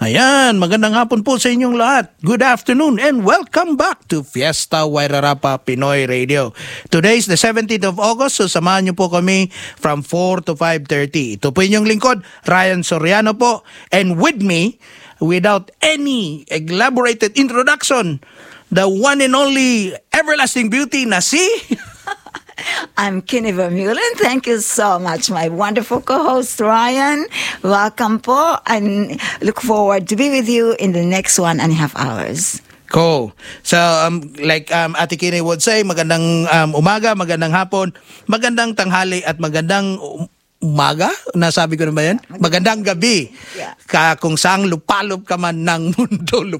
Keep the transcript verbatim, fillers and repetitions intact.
Ayan, magandang hapon po sa inyong lahat. Good afternoon and welcome back to Fiesta Wairarapa Pinoy Radio. Today is the seventeenth of August, so samahan niyo po kami from four to five thirty. Ito po inyong lingkod, Ryan Soriano po. And with me, without any elaborated introduction, the one and only everlasting beauty na si... I'm Kenny Vermeulen. Thank you so much, my wonderful co-host, Ryan. Welcome po, and look forward to be with you in the next one and a half hours. Cool. So, um, like um, Ate Kenny would say, magandang um, umaga, magandang hapon, magandang tanghali, at magandang umaga? Nasabi ko na ba yan? Magandang gabi. Yeah. Ka, kung saang lupalop ka man ng mundo,